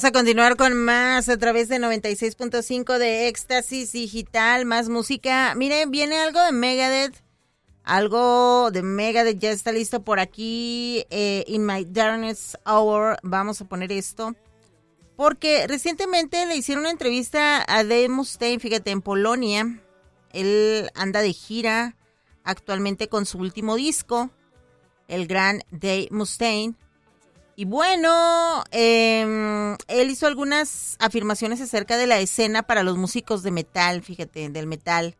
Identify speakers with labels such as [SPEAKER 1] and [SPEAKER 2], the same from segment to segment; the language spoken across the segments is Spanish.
[SPEAKER 1] Vamos a continuar con más a través de 96.5 de Éxtasis Digital, más música. Miren, viene algo de Megadeth. Algo de Megadeth ya está listo por aquí. In My Darkest Hour vamos a poner esto. Porque recientemente le hicieron una entrevista a Dave Mustaine, fíjate, en Polonia. Él anda de gira actualmente con su último disco, el gran Dave Mustaine. Y bueno, él hizo algunas afirmaciones acerca de la escena para los músicos de metal, fíjate, del metal.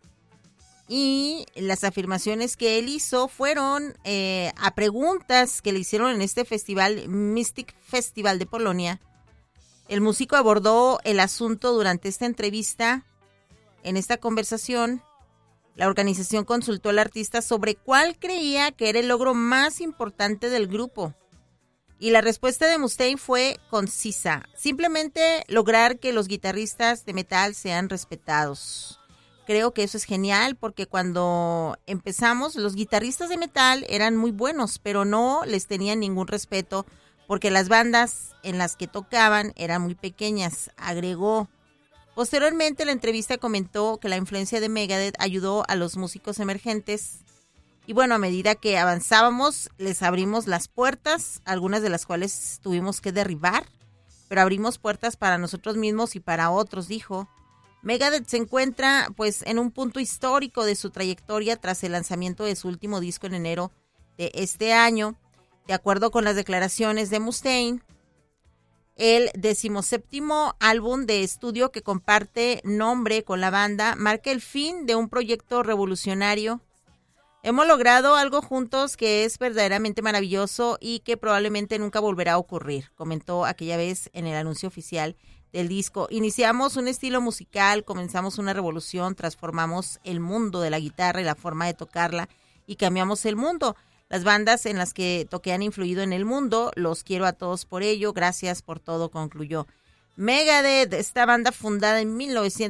[SPEAKER 1] Y las afirmaciones que él hizo fueron a preguntas que le hicieron en este festival, Mystic Festival de Polonia. El músico abordó el asunto durante esta entrevista. En esta conversación, la organización consultó al artista sobre cuál creía que era el logro más importante del grupo. Y la respuesta de Mustaine fue concisa: simplemente lograr que los guitarristas de metal sean respetados. Creo que eso es genial porque cuando empezamos los guitarristas de metal eran muy buenos, pero no les tenían ningún respeto porque las bandas en las que tocaban eran muy pequeñas, agregó. Posteriormente la entrevista comentó que la influencia de Megadeth ayudó a los músicos emergentes. Y bueno, a medida que avanzábamos, les abrimos las puertas, algunas de las cuales tuvimos que derribar, pero abrimos puertas para nosotros mismos y para otros, dijo. Megadeth se encuentra pues en un punto histórico de su trayectoria tras el lanzamiento de su último disco en enero de este año. De acuerdo con las declaraciones de Mustaine, el 17º álbum de estudio que comparte nombre con la banda marca el fin de un proyecto revolucionario. Hemos logrado algo juntos que es verdaderamente maravilloso y que probablemente nunca volverá a ocurrir, comentó aquella vez en el anuncio oficial del disco. Iniciamos un estilo musical, comenzamos una revolución, transformamos el mundo de la guitarra y la forma de tocarla y cambiamos el mundo. Las bandas en las que toqué han influido en el mundo, los quiero a todos por ello, gracias por todo, concluyó. Megadeth, esta banda fundada en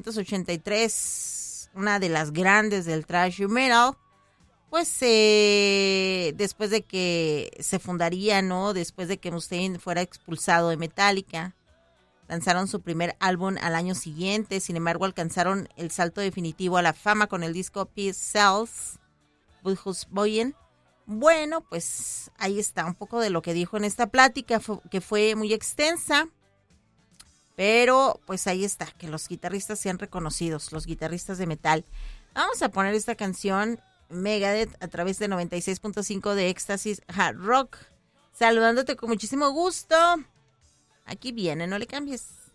[SPEAKER 1] 1983, una de las grandes del thrash metal, pues después de que se fundaría, ¿no? Después de que Mustaine fuera expulsado de Metallica, lanzaron su primer álbum al año siguiente. Sin embargo, alcanzaron el salto definitivo a la fama con el disco Peace Sells, Boyen. Bueno, pues ahí está un poco de lo que dijo en esta plática, que fue muy extensa. Pero pues ahí está, que los guitarristas sean reconocidos, los guitarristas de metal. Vamos a poner esta canción Megadeth a través de 96.5 de Éxtasis Hard Rock. Saludándote con muchísimo gusto. Aquí viene, no le cambies.